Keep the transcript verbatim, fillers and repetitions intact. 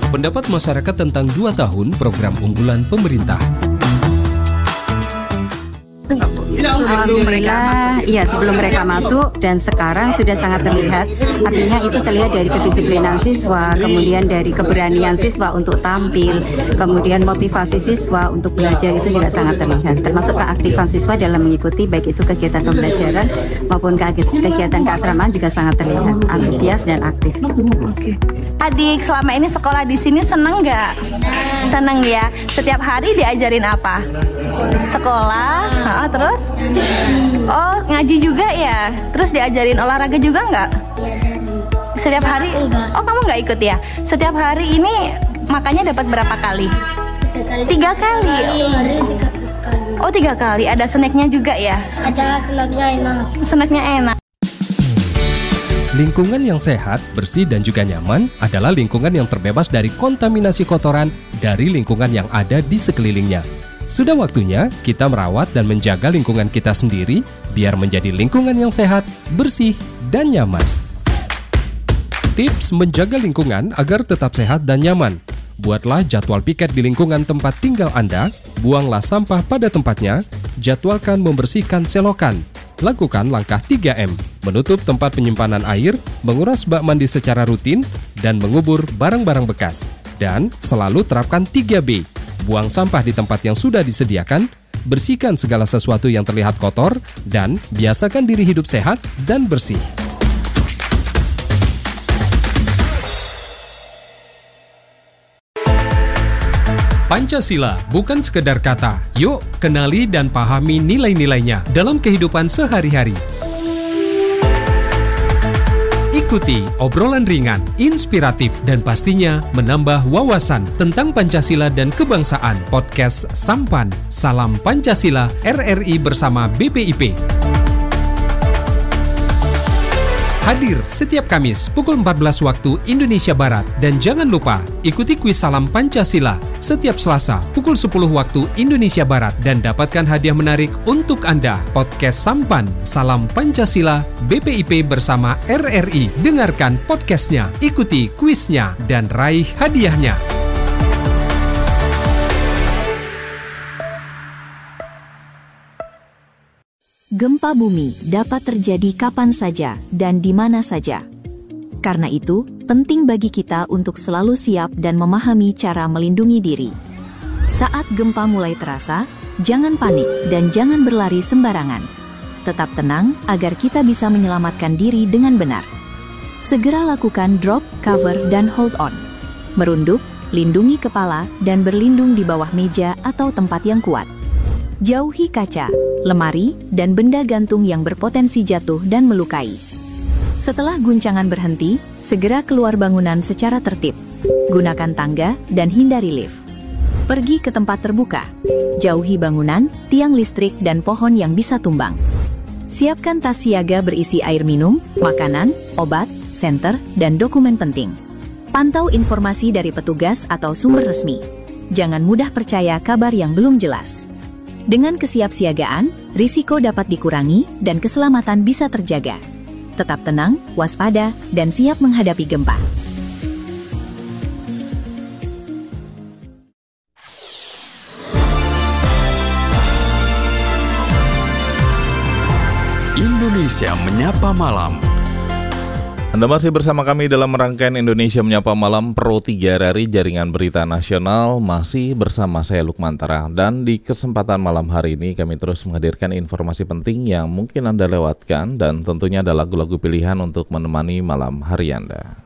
Pendapat masyarakat tentang dua tahun program unggulan pemerintah. Alhamdulillah, iya sebelum mereka masuk dan sekarang sudah sangat terlihat. Artinya itu terlihat dari kedisiplinan siswa, kemudian dari keberanian siswa untuk tampil, kemudian motivasi siswa untuk belajar itu juga sangat terlihat. Termasuk keaktifan siswa dalam mengikuti baik itu kegiatan pembelajaran maupun kegiatan keasramaan juga sangat terlihat antusias dan aktif. Adik selama ini sekolah di sini seneng nggak? Seneng ya. Setiap hari diajarin apa? Sekolah, ha, terus? Oh, ngaji juga ya? Terus diajarin olahraga juga nggak? Setiap hari? Oh, kamu nggak ikut ya? Setiap hari ini makannya dapat berapa kali? Tiga kali. Oh, tiga kali. Ada snacknya juga ya? Ada snacknya enak. Snacknya enak. Lingkungan yang sehat, bersih, dan juga nyaman adalah lingkungan yang terbebas dari kontaminasi kotoran dari lingkungan yang ada di sekelilingnya. Sudah waktunya kita merawat dan menjaga lingkungan kita sendiri biar menjadi lingkungan yang sehat, bersih, dan nyaman. Tips menjaga lingkungan agar tetap sehat dan nyaman. Buatlah jadwal piket di lingkungan tempat tinggal Anda, buanglah sampah pada tempatnya, jadwalkan membersihkan selokan. Lakukan langkah tiga M, menutup tempat penyimpanan air, menguras bak mandi secara rutin, dan mengubur barang-barang bekas. Dan selalu terapkan tiga B, buang sampah di tempat yang sudah disediakan, bersihkan segala sesuatu yang terlihat kotor, dan biasakan diri hidup sehat dan bersih. Pancasila bukan sekedar kata. Yuk, kenali dan pahami nilai-nilainya dalam kehidupan sehari-hari. Ikuti obrolan ringan, inspiratif, dan pastinya menambah wawasan tentang Pancasila dan kebangsaan. Podcast Sampan, Salam Pancasila, R R I bersama B P I P. Hadir setiap Kamis pukul empat belas waktu Indonesia Barat. Dan jangan lupa ikuti kuis Salam Pancasila setiap Selasa pukul sepuluh waktu Indonesia Barat. Dan dapatkan hadiah menarik untuk Anda. Podcast Sampan, Salam Pancasila, B P I P bersama R R I. Dengarkan podcastnya, ikuti kuisnya, dan raih hadiahnya. Gempa bumi dapat terjadi kapan saja dan di mana saja. Karena itu, penting bagi kita untuk selalu siap dan memahami cara melindungi diri. Saat gempa mulai terasa, jangan panik dan jangan berlari sembarangan. Tetap tenang agar kita bisa menyelamatkan diri dengan benar. Segera lakukan drop, cover, dan hold on. Merunduk, lindungi kepala, dan berlindung di bawah meja atau tempat yang kuat. Jauhi kaca, lemari, dan benda gantung yang berpotensi jatuh dan melukai. Setelah guncangan berhenti, segera keluar bangunan secara tertib. Gunakan tangga dan hindari lift. Pergi ke tempat terbuka. Jauhi bangunan, tiang listrik, dan pohon yang bisa tumbang. Siapkan tas siaga berisi air minum, makanan, obat, senter, dan dokumen penting. Pantau informasi dari petugas atau sumber resmi. Jangan mudah percaya kabar yang belum jelas. Dengan kesiapsiagaan, risiko dapat dikurangi dan keselamatan bisa terjaga. Tetap tenang, waspada, dan siap menghadapi gempa. Indonesia Menyapa Malam. Anda masih bersama kami dalam rangkaian Indonesia Menyapa Malam Pro tiga R R I Jaringan Berita Nasional. Masih bersama saya Lukman Tara. Dan di kesempatan malam hari ini kami terus menghadirkan informasi penting yang mungkin Anda lewatkan. Dan tentunya ada lagu-lagu pilihan untuk menemani malam hari Anda.